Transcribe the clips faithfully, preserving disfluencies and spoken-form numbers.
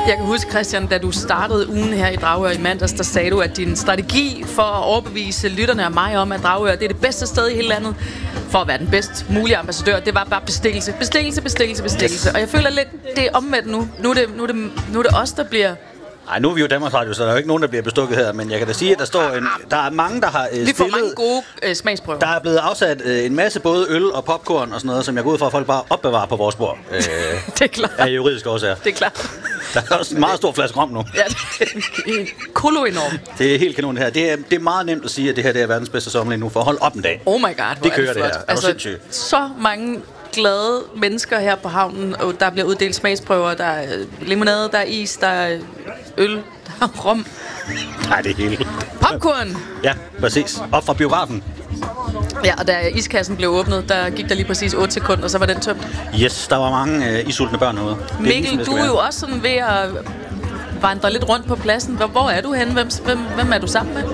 Jeg kan huske, Christian, da du startede ugen her i Dragør i mandags, der sagde du, at din strategi for at overbevise lytterne og mig om, at Dragør det er det bedste sted i hele landet, for at være den bedst mulige ambassadør, det var bare bestikkelse, bestikkelse, bestikkelse, bestikkelse. Yes. Og jeg føler lidt, det er omvendt nu. Nu er det, nu er det, nu er det os, der bliver... Nej, nu er vi jo Danmarks Radio, så der er jo ikke nogen, der bliver bestukket her, men jeg kan da sige, at der står en, der er mange, der har øh, stillet... Vi får mange gode øh, smagsprøver. Der er blevet afsat øh, en masse både øl og popcorn og sådan noget, som jeg går ud fra, at folk bare opbevarer på vores bord. Øh, det er klart. Af juridiske årsager. Det er klart. Der er også en meget stor flaske rom nu. Ja, det er kolo enormt. Det er helt kanon det her. Det er, det er meget nemt at sige, at det her det er verdens bedste sommer lige nu, for at holde op en dag. Oh my god, det kører det, det her. Er altså, så mange glade mennesker her på havnen, og der bliver uddelt smagsprøver. Der er limonade, der er is, der er øl, der er rom. Nej, det er hele. Popcorn! Ja, præcis. Op fra biografen. Ja, og da iskassen blev åbnet, der gik der lige præcis otte sekunder, og så var den tømt. Yes, der var mange øh, isultne børn herude. Mikkel, du er jo også sådan ved at vandre lidt rundt på pladsen. Hvor, hvor er du henne? Hvem, hvem, hvem er du sammen med?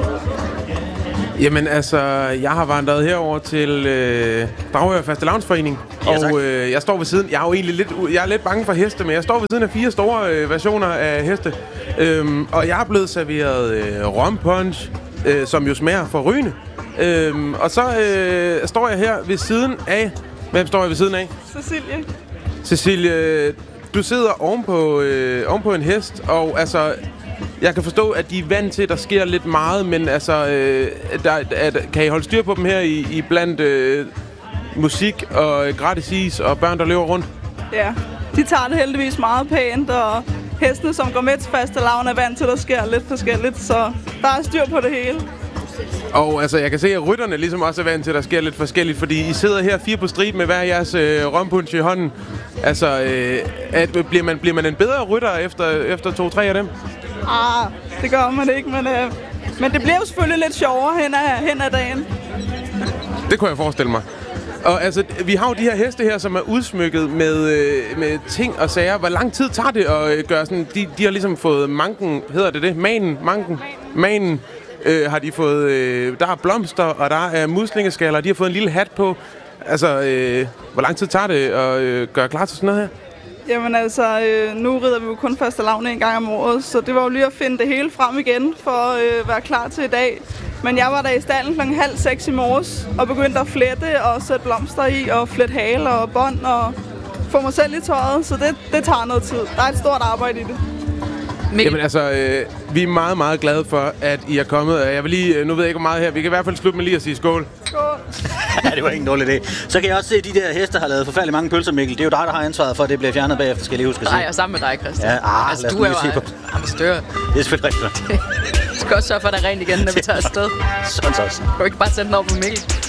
Jamen altså, jeg har vandret herover til øh, Dragør Fastelavnsforening, ja, og øh, jeg står ved siden. Jeg er jo egentlig lidt, jeg er lidt bange for heste, men jeg står ved siden af fire store øh, versioner af heste, øhm, og jeg er blevet serveret øh, rompunch, øh, som jo smager forrygende. Øhm, og så øh, står jeg her ved siden af. Hvem står jeg ved siden af? Cecilie. Cecilie, du sidder ovenpå, øh, ovenpå en hest, og altså... Jeg kan forstå, at de er vant til, at der sker lidt meget, men altså, øh, der, at, kan I holde styr på dem her i, i blandt øh, musik og gratis is og børn, der løber rundt? Ja, de tager det heldigvis meget pænt, og hestene, som går med til fastelavn, er vant til, at der sker lidt forskelligt, så der er styr på det hele. Og altså, jeg kan se, at rytterne ligesom også er vant til, at der sker lidt forskelligt, fordi I sidder her fire på stribe med hver jeres øh, rompunch i hånden. Altså, øh, at, bliver, man, bliver man en bedre rytter efter, efter to-tre af dem? Ah, det gør man ikke, men, øh, men det bliver jo selvfølgelig lidt sjovere hen ad, hen ad dagen. Det kunne jeg forestille mig. Og altså, vi har jo de her heste her, som er udsmykket med, øh, med ting og sager. Hvor lang tid tager det at øh, gøre sådan? De, de har ligesom fået manken, hedder det det? Manen, manken, manen. Øh, har de fået, øh, der er blomster, og der er muslingeskaller, og de har fået en lille hat på. Altså, øh, hvor lang tid tager det at øh, gøre klar til sådan noget her? Jamen altså, øh, nu rider vi jo kun fastelavn en gang om året, så det var jo lige at finde det hele frem igen for at øh, være klar til i dag. Men jeg var der i stallen klokken halv seks i morges og begyndte at flette og sætte blomster i og flette hale og bånd og få mig selv i tøjet, så det, det tager noget tid. Der er et stort arbejde i det. Mikkel. Jamen altså, øh, vi er meget, meget glade for, at I er kommet. Jeg vil lige, nu ved jeg ikke hvor meget her, vi kan i hvert fald slutte med lige at sige skål. Skål. Ja, det var ikke en dårlig idé. Så kan jeg også se, at de der heste har lavet forfærdelig mange pølser, Mikkel. Det er jo dig, der har ansvaret for, at det bliver fjernet bagefter, skal jeg lige huske at sige. Nej, og sammen med dig, Christian. Ja, ah, altså, du er jo ambassadør. Det er selvfølgelig rigtigt. Du skal også sørge for, at der er rent igen, når vi tager afsted. Sådan så. Du kan ikke bare sætte den over på Mikkel.